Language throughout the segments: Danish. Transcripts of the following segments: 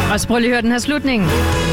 Og så prøv lige at høre den her slutning.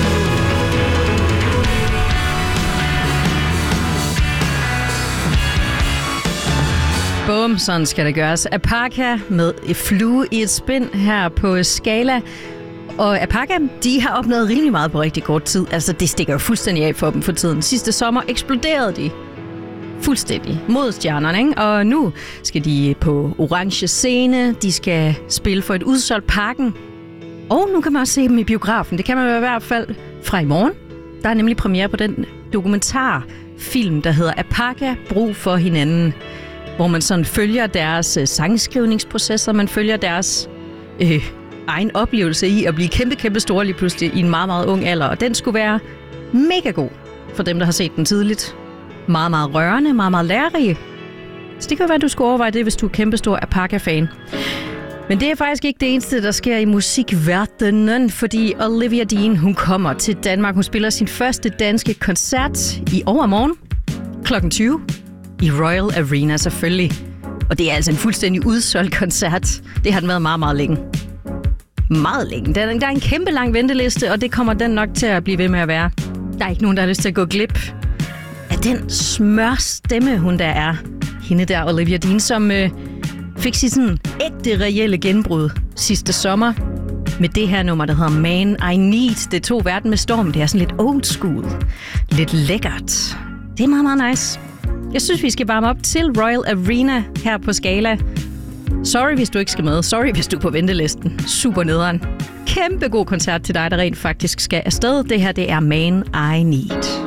Bum, sådan skal det gøres. Apaka med flue i et spind her på Skala. Og Apaka, de har opnået rimelig meget på rigtig kort tid. Altså, det stikker jo fuldstændig af for dem for tiden. Sidste sommer eksploderede de fuldstændig mod stjernerne, ikke? Og nu skal de på orange scene. De skal spille for et udsolgt Parken. Og nu kan man også se dem i biografen. Det kan man i hvert fald fra i morgen. Der er nemlig premiere på den dokumentarfilm, der hedder Apaka, brug for hinanden. Hvor man sådan følger deres sangskrivningsprocesser, man følger deres egen oplevelse i at blive kæmpe store lige pludselig i en meget, meget ung alder. Og den skulle være mega god for dem, der har set den tidligt. Meget, meget rørende, meget, meget lærerig. Så det kan være, at du skulle overveje det, hvis du er kæmpestor Apaka-fan. Men det er faktisk ikke det eneste, der sker i musikverdenen, fordi Olivia Dean, hun kommer til Danmark. Hun spiller sin første danske koncert i overmorgen kl. 20 i Royal Arena selvfølgelig. Og det er altså en fuldstændig udsolgt koncert. Det har den været meget, meget længe. Meget længe. Der er en kæmpe lang venteliste, og det kommer den nok til at blive ved med at være. Der er ikke nogen, der har lyst til at gå glip af den smørstemme, hun der er. Hende der, Olivia Dean, som fik sit sådan ægte, reelle genbrud sidste sommer med det her nummer, der hedder Man I Need. Det tog verden med storm. Det er sådan lidt old school. Lidt lækkert. Det er meget, meget nice. Jeg synes, vi skal varme op til Royal Arena her på Skala. Sorry, hvis du ikke skal med. Sorry, hvis du er på ventelisten. Super nederen. Kæmpe god koncert til dig, der rent faktisk skal afsted. Det her, det er Man I Need.